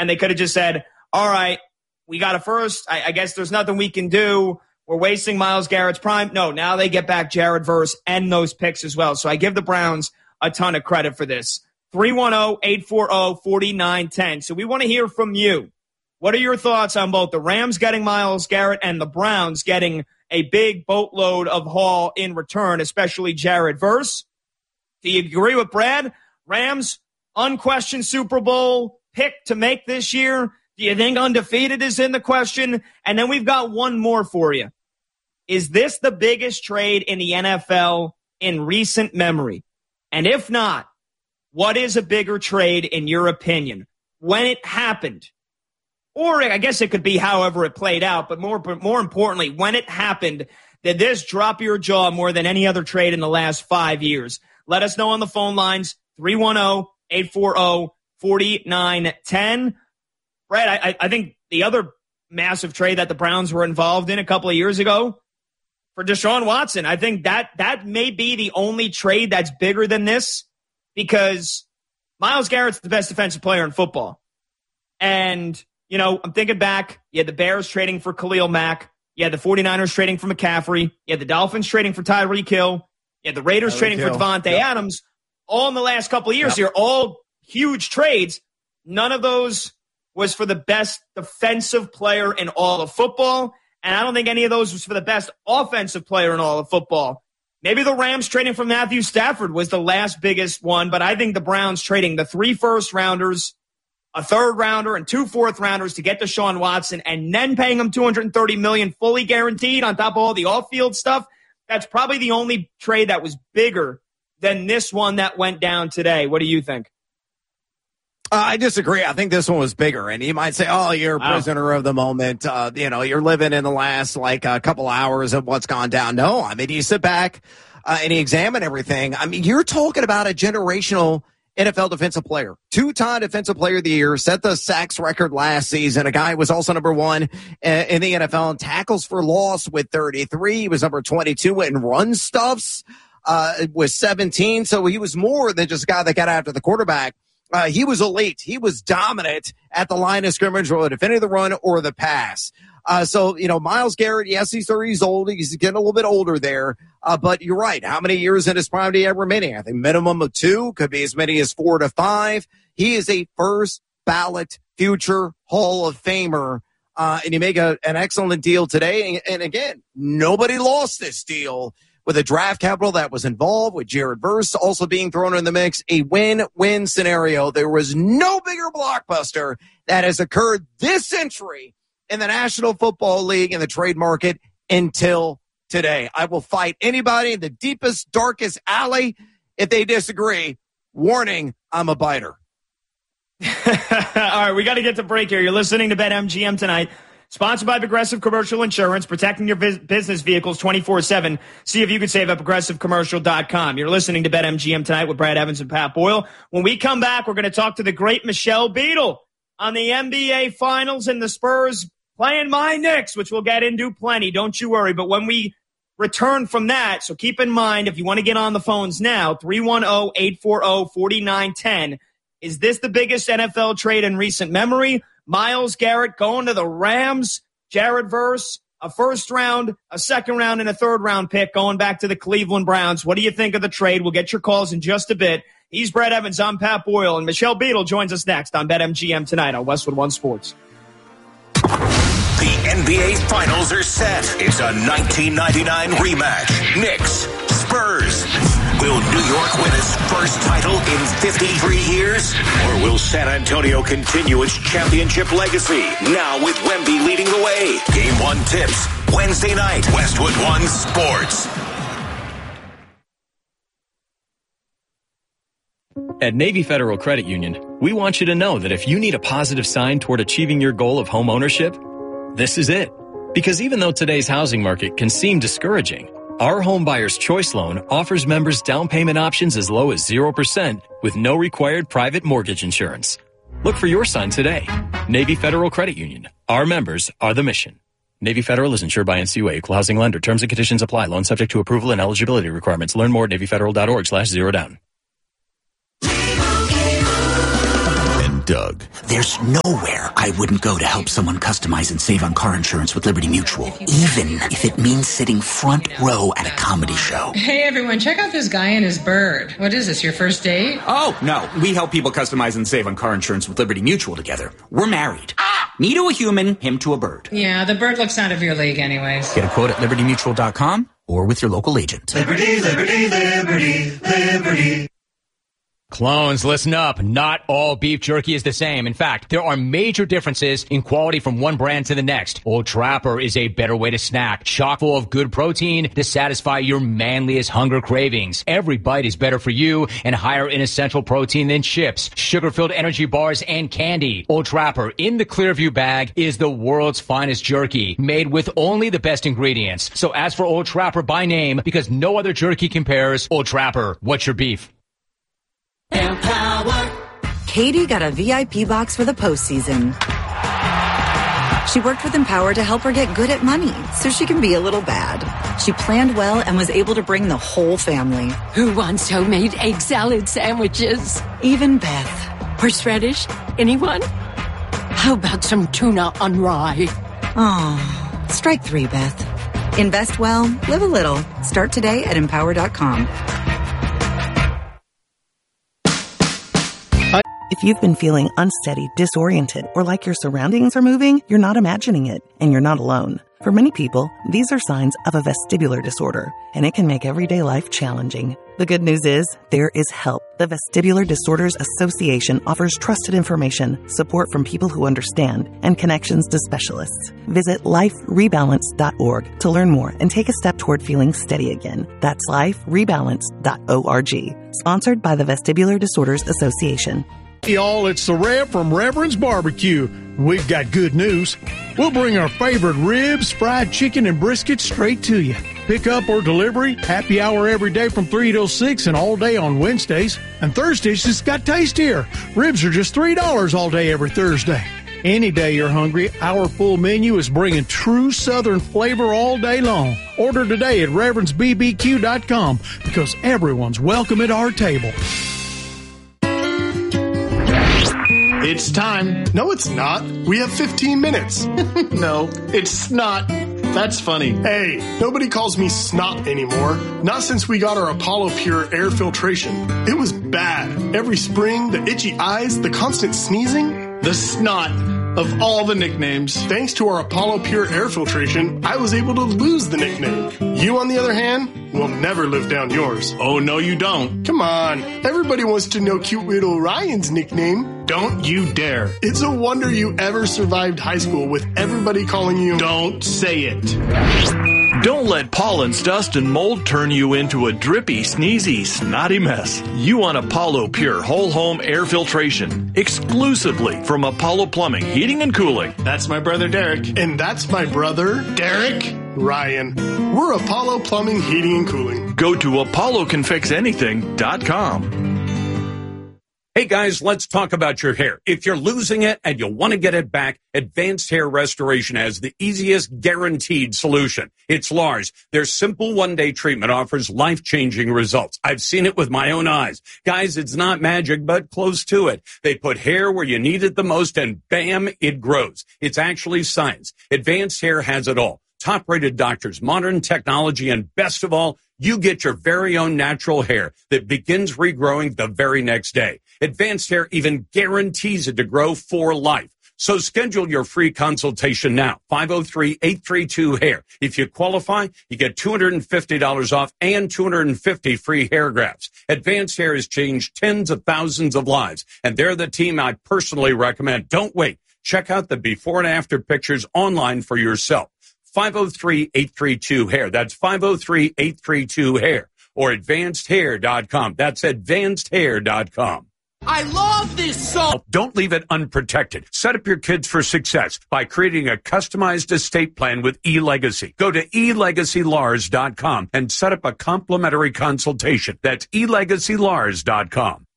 and they could have just said, all right, we got a first. I guess there's nothing we can do. We're wasting Myles Garrett's prime. No, now they get back Jared Verse and those picks as well. So I give the Browns a ton of credit for this. 310-840-4910. So we want to hear from you. What are your thoughts on both the Rams getting Myles Garrett and the Browns getting a big boatload of haul in return, especially Jared Verse? Do you agree with Brad? Rams, unquestioned Super Bowl pick to make this year. Do you think undefeated is in the question? And then we've got one more for you. Is this the biggest trade in the NFL in recent memory? And if not, what is a bigger trade in your opinion? When it happened, or I guess it could be however it played out, but more importantly, when it happened, did this drop your jaw more than any other trade in the last 5 years? Let us know on the phone lines, 310-840-4910. Brad, I think the other massive trade that the Browns were involved in a couple of years ago for Deshaun Watson, I think that may be the only trade that's bigger than this, because Myles Garrett's the best defensive player in football. And, you know, I'm thinking back, you had the Bears trading for Khalil Mack. You had the 49ers trading for McCaffrey. You had the Dolphins trading for Tyreek Hill. You had the Raiders trading for Devontae Adams. All in the last couple of years here, all huge trades. None of those was for the best defensive player in all of football. And I don't think any of those was for the best offensive player in all of football. Maybe the Rams trading for Matthew Stafford was the last biggest one, but I think the Browns trading the 3 first-rounders, a 3rd-rounder, and 2 4th-rounders to get Deshaun Watson and then paying him $230 million fully guaranteed on top of all the off-field stuff, that's probably the only trade that was bigger than this one that went down today. What do you think? I disagree. I think this one was bigger. And you might say, oh, you're a prisoner of the moment. You're living in the last couple hours of what's gone down. No, I mean, you sit back and you examine everything. I mean, you're talking about a generational NFL defensive player, 2-time defensive player of the year, set the sacks record last season. A guy who was also number 1 in the NFL in tackles for loss with 33. He was number 22 in run stuffs with 17. So he was more than just a guy that got after the quarterback. He was elite. He was dominant at the line of scrimmage, whether defending the run or the pass. Myles Garrett, yes, he's 30 years old. He's getting a little bit older there. But you're right. How many years in his prime do you have remaining? I think minimum of 2, could be as many as 4 to 5. He is a first ballot future Hall of Famer. And you make an excellent deal today. And again, nobody lost this deal with a draft capital that was involved, with Jared Verse also being thrown in the mix, a win-win scenario. There was no bigger blockbuster that has occurred this century in the National Football League and the trade market until today. I will fight anybody in the deepest, darkest alley if they disagree. Warning, I'm a biter. All right, we got to get to break here. You're listening to BetMGM tonight. Sponsored by Progressive Commercial Insurance, protecting your business vehicles 24/7. See if you can save at ProgressiveCommercial.com. You're listening to BetMGM tonight with Brad Evans and Pat Boyle. When we come back, we're going to talk to the great Michelle Beadle on the NBA Finals and the Spurs playing my Knicks, which we'll get into plenty. Don't you worry. But when we return from that, so keep in mind, if you want to get on the phones now, 310-840-4910. Is this the biggest NFL trade in recent memory? Myles Garrett going to the Rams, Jared Verse, a 1st round, a 2nd round, and a 3rd round pick going back to the Cleveland Browns. What do you think of the trade? We'll get your calls in just a bit. He's Brad Evans. I'm Pat Boyle, and Michelle Beadle joins us next on BetMGM tonight on Westwood One Sports. The NBA Finals are set. It's a 1999 rematch. Knicks, Spurs. Will New York win its first title in 53 years? Or will San Antonio continue its championship legacy? Now with Wemby leading the way. Game 1 tips Wednesday night, Westwood One Sports. At Navy Federal Credit Union, we want you to know that if you need a positive sign toward achieving your goal of home ownership, this is it. Because even though today's housing market can seem discouraging, our Home Buyer's Choice Loan offers members down payment options as low as 0% with no required private mortgage insurance. Look for your sign today. Navy Federal Credit Union. Our members are the mission. Navy Federal is insured by NCUA, Equal Housing Lender. Terms and conditions apply. Loan subject to approval and eligibility requirements. Learn more at NavyFederal.org/zerodown. Doug. There's nowhere I wouldn't go to help someone customize and save on car insurance with Liberty Mutual, even if it means sitting front row at a comedy show. Hey, everyone, check out this guy and his bird. What is this, your first date? Oh, no. We help people customize and save on car insurance with Liberty Mutual together. We're married. Me to a human, him to a bird. Yeah, the bird looks out of your league anyways. Get a quote at libertymutual.com or with your local agent. Liberty, liberty, liberty, liberty. Clones, listen up. Not all beef jerky is the same. In fact, there are major differences in quality from one brand to the next. Old Trapper is a better way to snack, chock full of good protein to satisfy your manliest hunger cravings. Every bite is better for you and higher in essential protein than chips, sugar-filled energy bars, and candy. Old Trapper in the Clearview bag is the world's finest jerky, made with only the best ingredients. So ask for Old Trapper by name because no other jerky compares. Old Trapper, what's your beef? Empower. Katie got a VIP box for the postseason. She worked with Empower to help her get good at money so she can be a little bad. She planned well and was able to bring the whole family. Who wants homemade egg salad sandwiches? Even Beth. Horseradish? Anyone? How about some tuna on rye? Oh, strike 3, Beth. Invest well, live a little. Start today at Empower.com. If you've been feeling unsteady, disoriented, or like your surroundings are moving, you're not imagining it, and you're not alone. For many people, these are signs of a vestibular disorder, and it can make everyday life challenging. The good news is, there is help. The Vestibular Disorders Association offers trusted information, support from people who understand, and connections to specialists. Visit liferebalance.org to learn more and take a step toward feeling steady again. That's liferebalance.org. Sponsored by the Vestibular Disorders Association. Hey y'all, it's the Rev from Reverend's Barbecue. We've got good news. We'll bring our favorite ribs, fried chicken, and brisket straight to you. Pick up or delivery, happy hour every day from 3 till 6 and all day on Wednesdays. And Thursdays just got tastier. Ribs are just $3 all day every Thursday. Any day you're hungry, our full menu is bringing true Southern flavor all day long. Order today at reverendsbbq.com because everyone's welcome at our table. It's time. No, it's not. We have 15 minutes. No, it's snot. That's funny. Hey, nobody calls me snot anymore. Not since we got our Apollo Pure air filtration. It was bad. Every spring, the itchy eyes, the constant sneezing. The snot of all the nicknames. Thanks to our Apollo Pure air filtration, I was able to lose the nickname. You, on the other hand, will never live down yours. Oh, no, you don't. Come on. Everybody wants to know cute little Ryan's nickname. Don't you dare. It's a wonder you ever survived high school with everybody calling you... Don't say it. Don't let pollens, dust, and mold turn you into a drippy, sneezy, snotty mess. You want Apollo Pure Whole Home Air Filtration, exclusively from Apollo Plumbing, Heating and Cooling. That's my brother Derek. And that's my brother Derek. Ryan. We're Apollo Plumbing, Heating and Cooling. Go to ApolloCanFixAnything.com. Hey guys, let's talk about your hair. If you're losing it and you want to get it back, Advanced Hair Restoration has the easiest guaranteed solution. It's Lars. Their simple one-day treatment offers life-changing results. I've seen it with my own eyes. Guys, it's not magic, but close to it. They put hair where you need it the most and bam, it grows. It's actually science. Advanced Hair has it all. Top-rated doctors, modern technology, and best of all, you get your very own natural hair that begins regrowing the very next day. Advanced Hair even guarantees it to grow for life. So schedule your free consultation now, 503-832-HAIR. If you qualify, you get $250 off and 250 free hair grafts. Advanced Hair has changed tens of thousands of lives, and they're the team I personally recommend. Don't wait. Check out the before and after pictures online for yourself. 503-832-HAIR. That's 503-832-HAIR or advancedhair.com. That's advancedhair.com. I love this song. Don't leave it unprotected. Set up your kids for success by creating a customized estate plan with eLegacy. Go to elegacylars.com and set up a complimentary consultation. That's elegacylars.com.